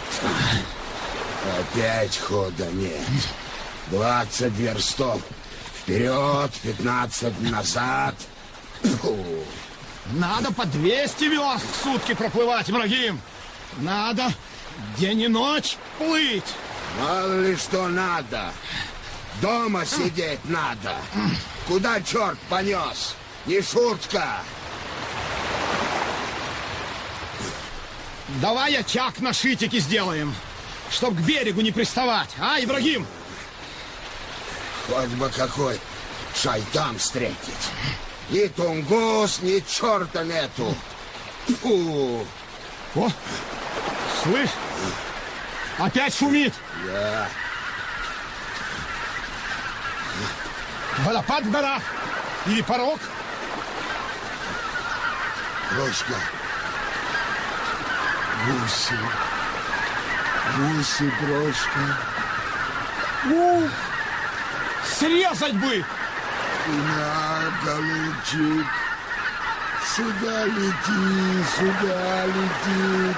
Опять хода нет. 20 верстов вперед, 15 назад. Фу. Надо по 200 верст в сутки проплывать, Ибрагим. Надо день и ночь плыть. Мало ли что надо. Дома сидеть надо. Куда черт понес? Не шутка. Давай очаг на шитике сделаем, чтоб к берегу не приставать, а, Ибрагим? Хоть бы какой шайтан встретить. Ни тунгус, ни черта нету. Фу. О, слышь, опять шумит. Да. Водопад в горах или порог? Прошка. Гуси. Гуси, Прошка. Срезать бы! На, голубчик. Сюда лети, сюда лети.